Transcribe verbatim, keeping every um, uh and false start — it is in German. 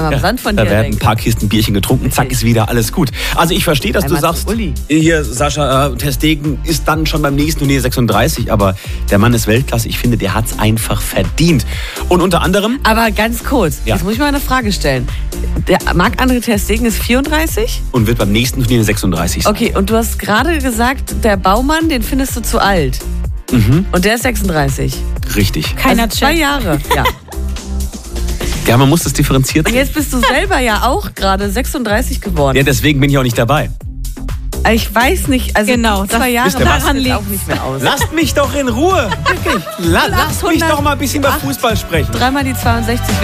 am Ja, Sand von da dir werden denken. ein paar Kisten Bierchen getrunken, zack, ist wieder alles gut. Also ich verstehe, dass Einmal du sagst, zu Uli. hier Sascha äh, Ter Stegen ist dann schon beim nächsten Turnier sechsunddreißig, aber der Mann ist Weltklasse. Ich finde, der hat es einfach verdient. Und unter anderem... Aber ganz kurz, Ja. jetzt muss ich mal eine Frage stellen. Der Marc-André Ter Stegen ist vierunddreißig? Und wird beim nächsten Turnier sechsunddreißig sein. Okay, und du hast gerade gesagt, der Baumann, den findest du zu alt. Mhm. Und der ist sechsunddreißig. Richtig. Keiner Also zwei checkt. Jahre, ja. Ja, man muss das differenziert Und sehen. jetzt bist du selber ja auch gerade sechsunddreißig geworden. Ja, deswegen bin ich auch nicht dabei. Ich weiß nicht, also Genau, die zwei das- Jahre wisst ihr was? machen jetzt auch nicht mehr aus. Lasst mich doch in Ruhe. Wirklich. La lasst mich doch mal ein bisschen über Fußball sprechen. Dreimal die zweiundsechzig